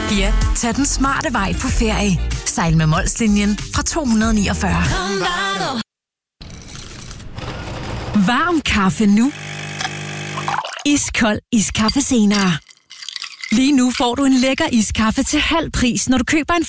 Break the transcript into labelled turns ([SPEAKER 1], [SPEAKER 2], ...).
[SPEAKER 1] Ja, tag den smarte vej på ferie. Sejl med Molslinjen fra 249. Varm kaffe nu. Iskold iskaffe senere. Lige nu får du en lækker iskaffe til halv pris, når du køber en